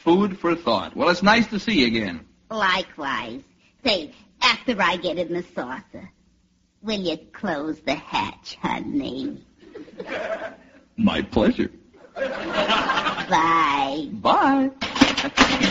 food for thought. Well, it's nice to see you again. Likewise. Say, after I get in the saucer, will you close the hatch, honey? My pleasure. Bye. Bye.